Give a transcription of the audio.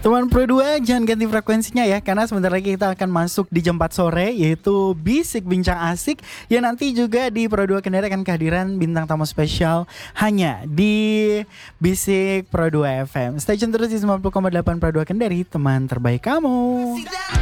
Teman Pro 2 jangan ganti frekuensinya ya, karena sebentar lagi kita akan masuk di jam 4 sore, yaitu Bisik Bincang Asik, yang nanti juga di Pro 2 Kendari akan kehadiran bintang tamu spesial hanya di Bisik Pro 2 FM. Stay tune terus di 90,8 Pro 2 Kendari, teman terbaik kamu.